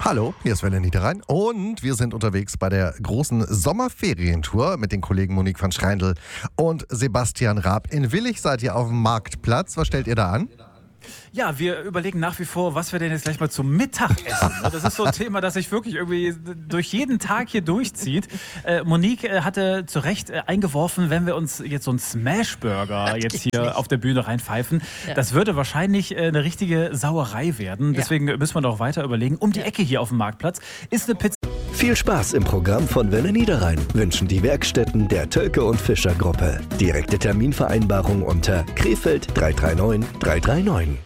Hallo, hier ist Welle Niederrhein und wir sind unterwegs bei der großen Sommerferientour mit den Kollegen Monique van Schreindl und Sebastian Raab. In Willich seid ihr auf dem Marktplatz. Was stellt ihr da an? Ja, wir überlegen nach wie vor, was wir denn jetzt gleich mal zum Mittag essen. Das ist so ein Thema, das sich wirklich irgendwie durch jeden Tag hier durchzieht. Monique hatte zu Recht eingeworfen, wenn wir uns jetzt so einen Smashburger jetzt hier auf der Bühne reinpfeifen, das würde wahrscheinlich eine richtige Sauerei werden. Deswegen müssen wir doch weiter überlegen. Um die Ecke hier auf dem Marktplatz ist eine Pizza. Viel Spaß im Programm von Welle Niederrhein wünschen die Werkstätten der Tölke und Fischer Gruppe. Direkte Terminvereinbarung unter Krefeld 339 339.